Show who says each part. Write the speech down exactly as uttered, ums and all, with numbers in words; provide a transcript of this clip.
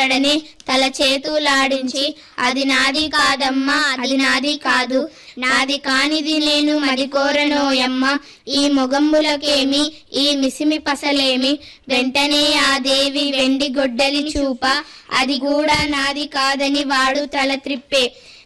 Speaker 1: వెంబడనే తల చేతులాడించి అది నాది కాదమ్మా, అది నాది కాదు, నాది కానిది నేను మది కోరనోయమ్మ, ఈ మొగంబులకేమి ఈ మిసిమి పసలేమి. వెంటనే ఆ దేవి వెండి గొడ్డలి చూప అది కూడా నాది కాదని వాడు తల త్రిప్పే.